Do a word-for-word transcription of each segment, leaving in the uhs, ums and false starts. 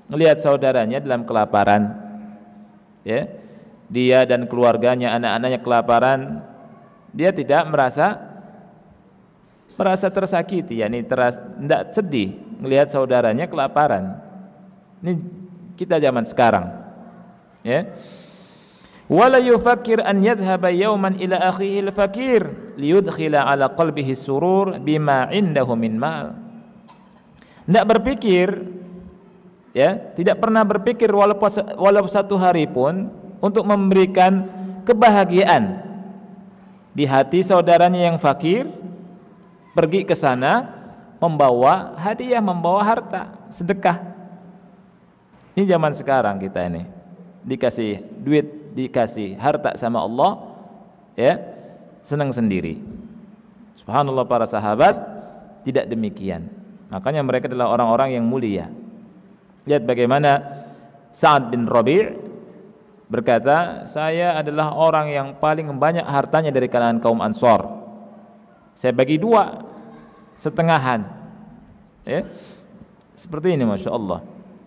melihat saudaranya dalam kelaparan, ya, dia dan keluarganya, anak-anaknya kelaparan, dia tidak merasa merasa tersakiti, yakni tidak sedih melihat saudaranya kelaparan. Ini kita zaman sekarang, ya. Wala yufakkir an yadhhaba yawman ila akhihi al-fakir liyudkhila ala qalbihi surur bima indahu min mal. Tidak berpikir, ya, tidak pernah berpikir walaupun walaupun satu hari pun untuk memberikan kebahagiaan di hati saudaranya yang fakir, pergi ke sana membawa hadiah, membawa harta, sedekah. Ini zaman sekarang kita ini dikasih duit, dikasih harta sama Allah, ya, senang sendiri. Subhanallah, para sahabat tidak demikian. Makanya mereka adalah orang-orang yang mulia. Lihat bagaimana Sa'ad bin Rabi' berkata, saya adalah orang yang paling banyak hartanya dari kalangan kaum Ansor. Saya bagi dua, setengahan, ya, seperti ini, masya Allah.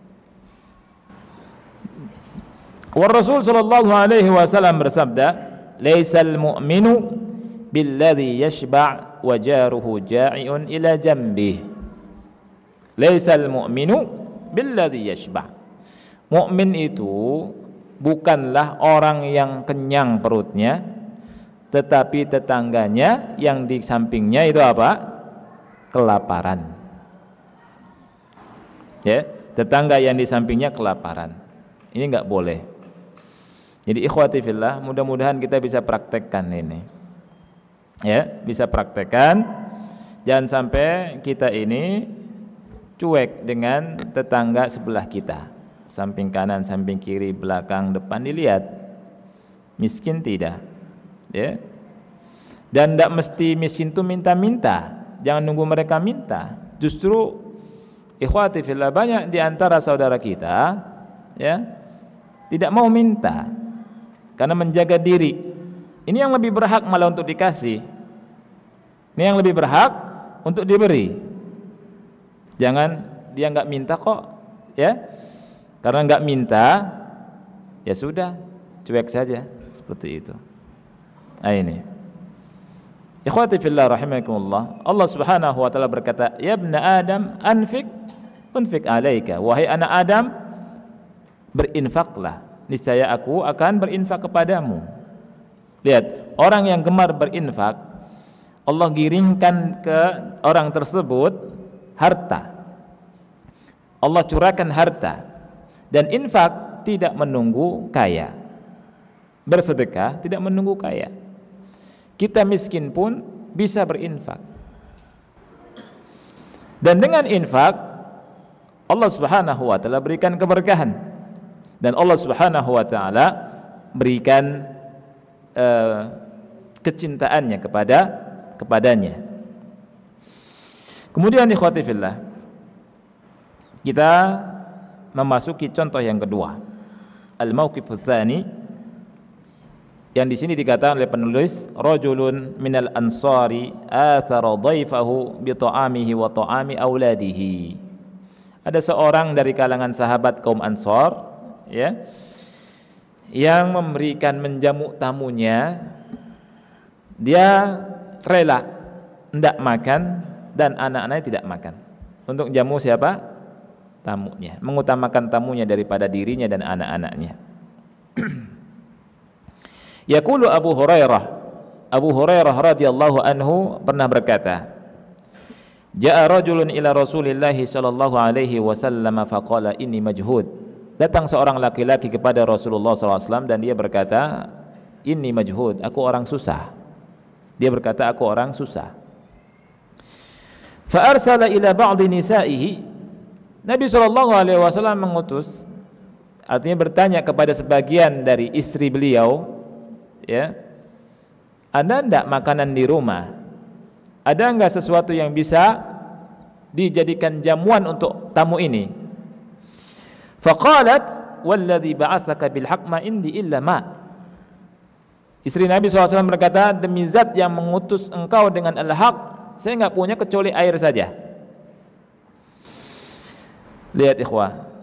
Wa Rasul sallallahu alaihi wasallam bersabda, laisal mu'minu billadhi yashba' wa jaruhu ja'iun ila jambih. Laisal mu'minu billadhi yashba'. Mukmin itu bukanlah orang yang kenyang perutnya, tetapi tetangganya yang di sampingnya itu apa? Kelaparan. Ya, tetangga yang di sampingnya kelaparan. Ini enggak boleh. Jadi ikhwati fillah, mudah-mudahan kita bisa praktekkan ini, ya, bisa praktekkan. Jangan sampai kita ini cuek dengan tetangga sebelah kita, samping kanan, samping kiri, belakang, depan, dilihat. Miskin tidak, ya. Dan tidak mesti miskin itu minta-minta, jangan nunggu mereka minta. Justru ikhwati fillah, banyak di antara saudara kita, ya, tidak mau minta karena menjaga diri. Ini yang lebih berhak malah untuk dikasih. Ini yang lebih berhak untuk diberi. Jangan dia enggak minta kok, ya. Karena enggak minta, ya sudah, cuek saja, seperti itu. Nah, ini. Ikhwati fillah rahimakumullah. Allah Subhanahu wa taala berkata, "Ya ibna Adam, anfik unfik alaika." Wahai anak Adam, berinfaklah, niscaya aku akan berinfak kepadamu. Lihat, orang yang gemar berinfak, Allah giringkan ke orang tersebut harta. Allah curahkan harta. Dan infak tidak menunggu kaya. Bersedekah tidak menunggu kaya. Kita miskin pun bisa berinfak. Dan dengan infak Allah Subhanahu wa taala berikan keberkahan. Dan Allah Subhanahu wa taala berikan uh, kecintaannya kepada kepadanya. Kemudian ikhwati fillah, kita memasuki contoh yang kedua, al-mauqifuz tsani, yang di sini dikatakan oleh penulis, rajulun minal ansari athara dhaifahu bi ta'amihi wa ta'ami auladihi. Ada seorang dari kalangan sahabat kaum Ansor, ya, yang memberikan menjamu tamunya, dia rela tidak makan dan anak-anaknya tidak makan untuk jamu siapa? Tamunya, mengutamakan tamunya daripada dirinya dan anak-anaknya. Yaqulu Abu Hurairah, Abu Hurairah radhiyallahu anhu pernah berkata, Ja'a rajulun ila Rasulillah sallallahu alaihi wasallam faqala inni majhud. Datang seorang laki-laki kepada Rasulullah sallallahu alaihi wasallam dan dia berkata, inni majhud, aku orang susah. Dia berkata, aku orang susah. Fa arsala ila ba'di nisaihi. Nabi sallallahu alaihi wasallam mengutus, artinya bertanya kepada sebagian dari istri beliau, ya, ada enggak makanan di rumah? Ada enggak sesuatu yang bisa dijadikan jamuan untuk tamu ini? Faqalat walladzi ba'atsaka bil haqq ma indi illa ma. Istri Nabi sallallahu alaihi wasallam berkata, demi zat yang mengutus engkau dengan al-haq, saya enggak punya kecuali air saja. Lihat ikhwah,